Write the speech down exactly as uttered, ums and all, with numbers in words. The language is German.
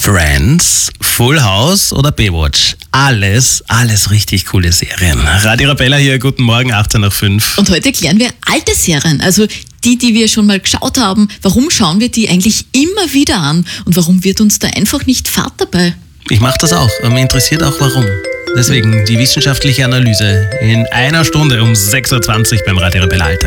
Friends, Full House oder Baywatch. Alles, alles richtig coole Serien. Radio Arabella hier, guten Morgen, achtzehn nach fünf. Und heute klären wir alte Serien, also die, die wir schon mal geschaut haben. Warum schauen wir die eigentlich immer wieder an? Und warum wird uns da einfach nicht Fahrt dabei? Ich mache das auch und mich interessiert auch warum. Deswegen die wissenschaftliche Analyse in einer Stunde um sechs Uhr zwanzig beim Radio Arabella Alltag.